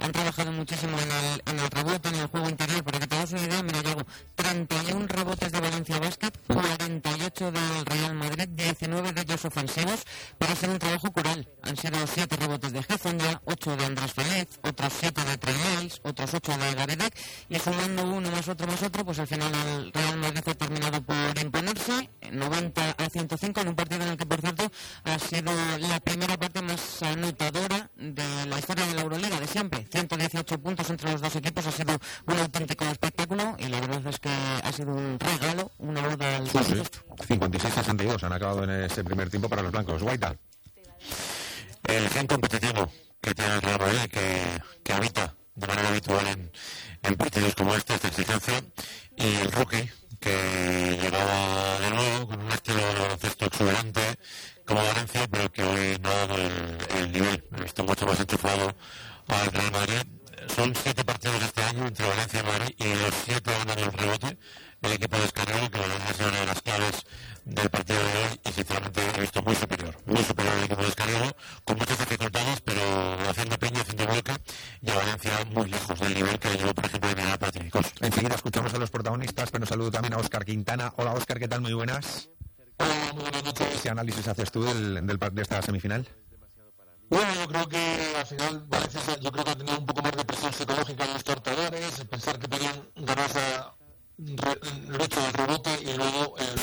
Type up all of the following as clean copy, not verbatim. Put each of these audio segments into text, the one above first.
han trabajado muchísimo en el rebote, en el juego interior. Para que te hagas una idea, mira, Yago, 31 rebotes de Valencia Basket, 48 del Real Madrid, 19 de ellos ofensivos, para hacer un trabajo coral. Han sido 7 rebotes de Hezonja, 8 de Andrés Feliz, otros 7 de Trey Lyles, otros 8 de Garedec, y sumando uno más otro, pues al final el Real Madrid ha terminado por imponerse 90-105 en un partido en el que, por cierto, ha sido la primera parte más anotadora de la historia de la Euroliga de siempre. 118 puntos entre los dos equipos, ha sido un auténtico espectáculo y la verdad es que ha sido un regalo, una boda al baloncesto. 56-62 han acabado en ese primer tiempo para los blancos. Guaita. El gen competitivo que tiene el Real Madrid, que habita de manera habitual en partidos como esta exigencia, y el rookie que llegaba de nuevo con un estilo de baloncesto exuberante como Valencia, pero que hoy no ha dado el nivel. Está mucho más enchufado al Real Madrid. Son 7 partidos este año entre Valencia y Madrid, y los 7 han dado el rebote. El equipo de Escariolo, que ha sido una de las claves del partido de hoy, y sinceramente he visto muy superior al equipo de Escariolo, con muchas dificultades, pero haciendo peña, haciendo vuelca, y a Valencia muy lejos del nivel que le llevó, por ejemplo, de Panathinaikos. Enseguida escuchamos a los protagonistas, pero saludo también a Óscar Quintana. Hola Óscar, ¿qué tal? Muy buenas. Hola, muy buenas noches. ¿Qué análisis haces tú de esta semifinal? Bueno, yo creo que al final Valencia ha tenido un poco más de presión psicológica en los tortadores, pensar que podían ganar esa lucha del rebote, y luego el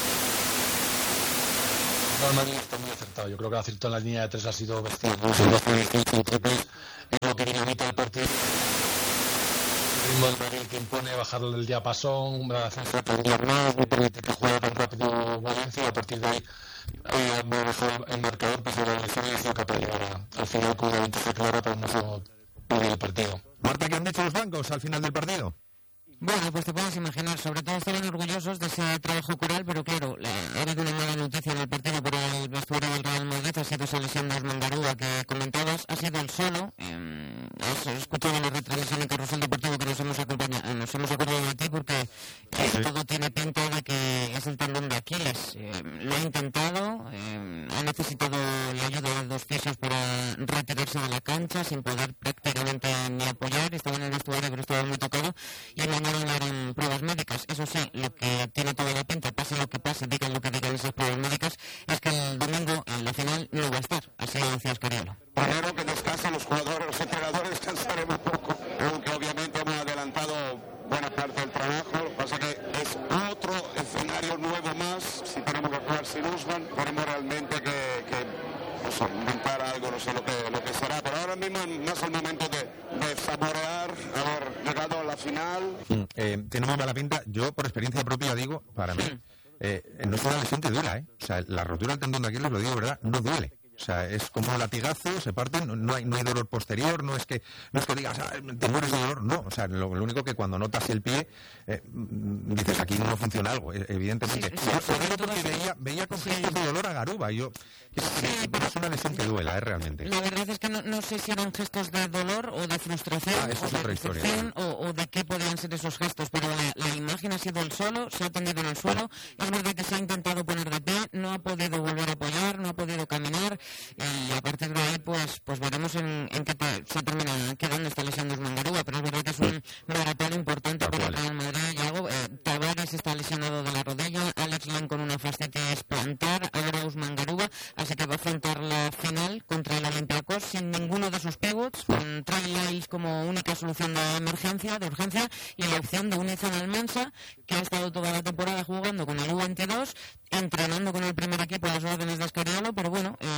Real Madrid está muy acertado. Yo creo que el acierto en la línea de 3 ha sido bestial. El triples es lo que dinamita el partido. El ritmo del Madrid que impone bajarle el diapasón, la defensa tendría más, no permite que juegue tan rápido Valencia, y a partir de ahí me dejó el marcador, pese a la elección, y ha sido capaz de llegar al final con una ventaja clara para no perder el partido. Marta, ¿qué han dicho los blancos al final del partido? Bueno, pues te puedes imaginar, sobre todo estaban orgullosos de ese trabajo coral, pero claro, ha habido una mala noticia en el partido por el vestuario del Real Madrid, ha sido esa lesión de Osman Garuba que comentabas, ha sido el solo. Has escuchado la retransmisión en Carrusel Deportivo que nos hemos acordado de ti porque todo tiene pinta de que es el tendón de Aquiles. Lo ha intentado, ha necesitado la ayuda de 2 fisios para retirarse de la cancha sin poder prácticamente ni apoyar, estaba en el vestuario pero estaba muy tocado, y mañana harán pruebas médicas. Eso sí, lo que tiene toda la pinta, pase lo que pase, digan lo que digan esas pruebas médicas, es que el domingo en la final no va a estar, así lo decía Escariolo. Primero que descansen los jugadores, los entrenadores descansaremos poco, aunque obviamente hemos adelantado buena parte del trabajo. Lo que pasa es que es otro escenario nuevo más. Si tenemos que jugar sin Usman, tenemos realmente que inventar algo, no sé lo que será, pero ahora mismo no es el momento de saborear haber llegado a la final. Tiene muy mala pinta. Yo, por experiencia propia, digo, para mí, no es una lesión que dura, O sea, la rotura del tendón de Aquiles, lo digo de verdad, no duele. O sea, es como un latigazo, se parten, no hay dolor posterior, no es que digas, te mueres de dolor, no. O sea, lo único que cuando notas el pie, dices, aquí no funciona algo, evidentemente. Sí, yo digo porque veía con gestos de dolor a Garuba, pero es una lesión que duela, realmente. La verdad es que no sé si eran gestos de dolor o de frustración, eso o es de otra historia, decepción, o de qué podían ser esos gestos, pero la imagen ha sido el solo, se ha tendido en el suelo, es verdad que se ha intentado poner de pie, no ha podido volver a apoyar, no ha podido caminar, y a partir de ahí pues veremos en qué se termina quedando esta lesión de Osman Garuba, pero es verdad que es un maratón importante para el Real Madrid. Tavares está lesionado de la rodilla, Alex Len con una fascitis plantar, ahora Osman Garuba, así que va a afrontar la final contra el Olympiacos sin ninguno de sus pivots, con Trey Lyles como única solución de urgencia, y la opción de un Ethan Almansa, que ha estado toda la temporada jugando con el U22, entrenando con el primer equipo a las órdenes de Escariolo, pero bueno,